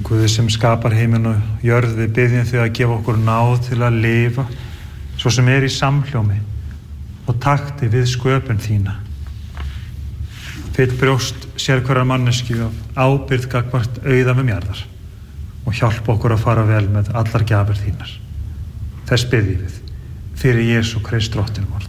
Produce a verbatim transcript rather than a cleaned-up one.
Guð sem skapar heiminn og jörð, við biðjum þig að gefa okkur náð til að lifa svo sem er í samhljómi og takti við sköpun þína. Fyll brjóst sérhverjar manneskju af ábyrgð gagnvart auðæfum jarðar og hjálpa okkur að fara vel með allar gjafir þínar. Þess biðjum við fyrir Jesú Krist drottinn vor.